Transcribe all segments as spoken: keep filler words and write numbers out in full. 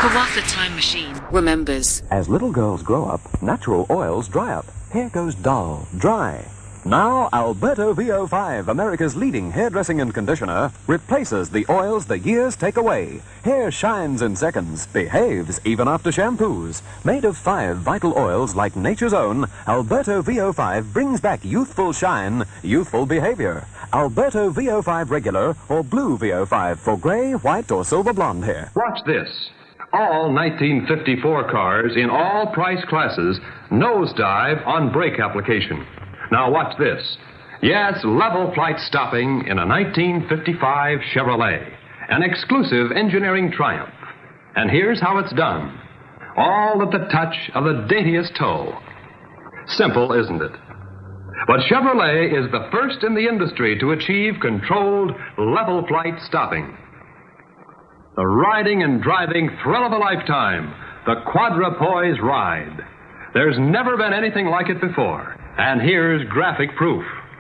Kawartha Time Machine remembers. As little girls grow up, natural oils dry up. Hair goes dull, dry. Now, Alberto V O five, America's leading hairdressing and conditioner, replaces the oils the years take away. Hair shines in seconds, behaves even after shampoos. Made of five vital oils like nature's own, Alberto V O five brings back youthful shine, youthful behavior. Alberto V O five Regular or Blue V O five for gray, white, or silver blonde hair. Watch this. All nineteen fifty-four cars in all price classes nosedive on brake application. Now watch this. Yes, level flight stopping in a nineteen fifty-five Chevrolet. An exclusive engineering triumph. And here's how it's done. All at the touch of the daintiest toe. Simple, isn't it? But Chevrolet is the first in the industry to achieve controlled level flight stopping. The riding and driving thrill of a lifetime. The Quadra-Poise ride. There's never been anything like it before. And here's graphic proof.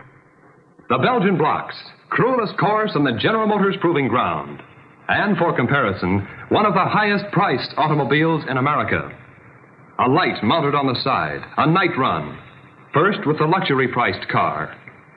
The Belgian blocks, cruelest course on the General Motors Proving Ground. And for comparison, one of the highest priced automobiles in America. A light mounted on the side, a night run. First with the luxury priced car.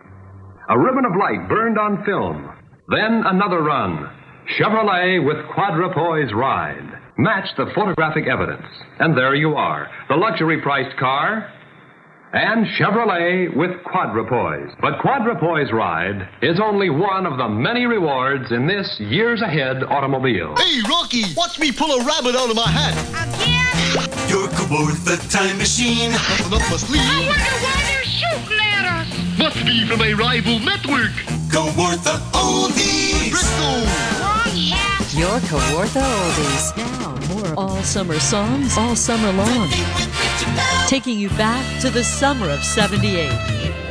A ribbon of light burned on film. Then another run. Chevrolet with Quadra-Poise ride. Match the photographic evidence. And there you are. The luxury priced car and Chevrolet with Quadra-Poise. But Quadra-Poise ride is only one of the many rewards in this years ahead automobile. Hey, Rocky, watch me pull a rabbit out of my hat. Again? Your Kawartha Time Machine. Nothing up my sleeve. I wonder why they're shooting at us. Must be from a rival network. Kawartha Oldies. Bristol. Wrong hat. Your Kawartha Oldies. Now, more all summer songs all summer long. Taking you back to the summer of seventy-eight.